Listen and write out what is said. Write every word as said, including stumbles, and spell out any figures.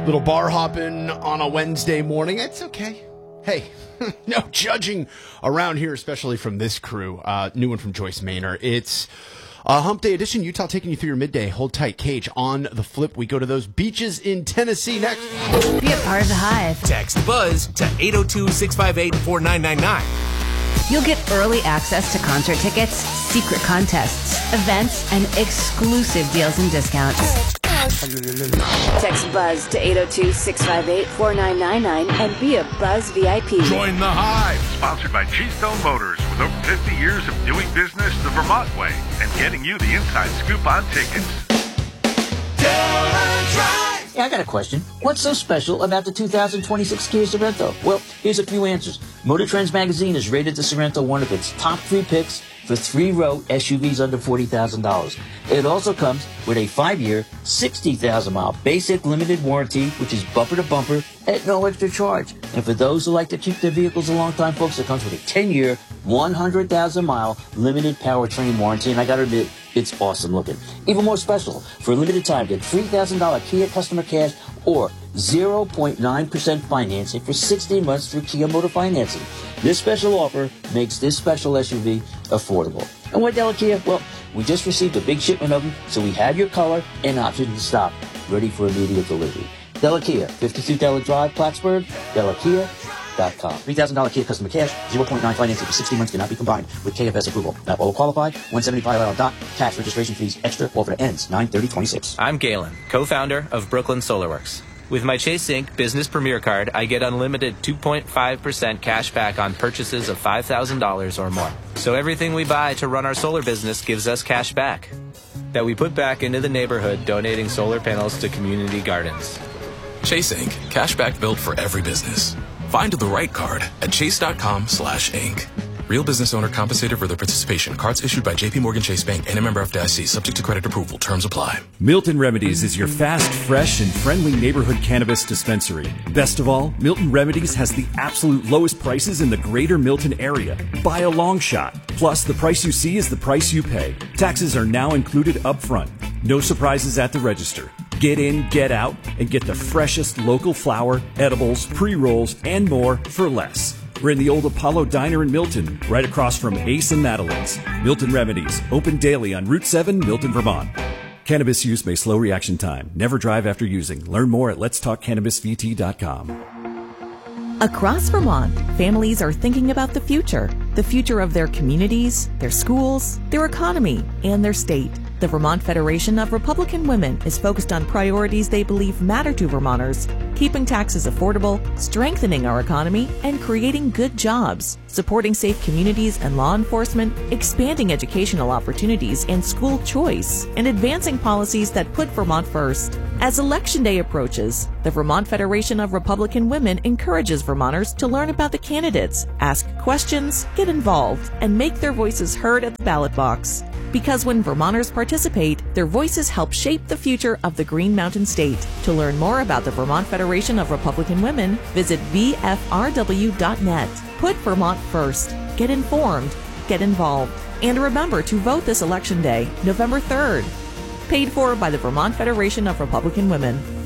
Little bar hopping on a Wednesday morning. It's okay. Hey, no judging around here, especially from this crew. Uh, new one from Joyce Maynor. It's uh, Hump Day edition. Utah taking you through your midday. Hold tight, Cage. On the flip, we go to those beaches in Tennessee next. Be a part of the Hive. Text BUZZ to eight oh two, six five eight, four nine nine nine. You'll get early access to concert tickets, secret contests, events, and exclusive deals and discounts. Text BUZZ to eight oh two, six five eight, four nine nine nine and be a Buzz V I P. Join the Hive. Sponsored by Cheestone Motors with over fifty years of doing business the Vermont way and getting you the inside scoop on tickets. Yeah, I got a question. What's so special about the two thousand twenty-six Kia Sorento? Well, here's a few answers. Motor Trends magazine has rated the Sorento one of its top three picks for three-row S U Vs under forty thousand dollars. It also comes with a five-year, sixty thousand mile basic limited warranty, which is bumper-to-bumper at no extra charge. And for those who like to keep their vehicles a long time, folks, it comes with a ten-year, one hundred thousand mile limited powertrain warranty. And I got to admit, it's awesome looking. Even more special, for a limited time, get three thousand dollars Kia customer cash or zero point nine percent financing for sixteen months through Kia Motor Financing. This special offer makes this special S U V affordable. And what Della Kia? Well, we just received a big shipment of them, so we have your color and options in stock, ready for immediate delivery. Della Kia, fifty-two Della Drive, Plattsburgh, Della Kia dot com. three thousand dollars Kia customer cash, zero point nine financing for sixty months cannot be combined with K F S approval. Not all qualified, one seventy-five dollars dot, tax registration fees extra, offer ends nine thirty twenty-six. I'm Galen, co-founder of Brooklyn SolarWorks. With my Chase Inc Business Premier Card, I get unlimited two point five percent cash back on purchases of five thousand dollars or more. So everything we buy to run our solar business gives us cash back that we put back into the neighborhood, donating solar panels to community gardens. Chase Inc Cash back built for every business. Find the right card at chase.com slash inc. Real business owner compensated for their participation. Cards issued by J P Morgan Chase Bank and a member F D I C. Subject to credit approval. Terms apply. Milton Remedies is your fast, fresh, and friendly neighborhood cannabis dispensary. Best of all, Milton Remedies has the absolute lowest prices in the greater Milton area, by a long shot. Plus, the price you see is the price you pay. Taxes are now included up front. No surprises at the register. Get in, get out, and get the freshest local flower, edibles, pre-rolls, and more for less. We're in the old Apollo Diner in Milton, right across from Ace and Madeline's. Milton Remedies, open daily on Route seven, Milton, Vermont. Cannabis use may slow reaction time. Never drive after using. Learn more at lets talk cannabis v t dot com. Across Vermont, families are thinking about the future. The future of their communities, their schools, their economy, and their state. The Vermont Federation of Republican Women is focused on priorities they believe matter to Vermonters, keeping taxes affordable, strengthening our economy, and creating good jobs, supporting safe communities and law enforcement, expanding educational opportunities and school choice, and advancing policies that put Vermont first. As Election Day approaches, the Vermont Federation of Republican Women encourages Vermonters to learn about the candidates, ask questions, get involved, and make their voices heard at the ballot box. Because when Vermonters participate, their voices help shape the future of the Green Mountain State. To learn more about the Vermont Federation of Republican Women, visit v f r w dot net. Put Vermont first. Get informed. Get involved. And remember to vote this Election Day, November third. Paid for by the Vermont Federation of Republican Women.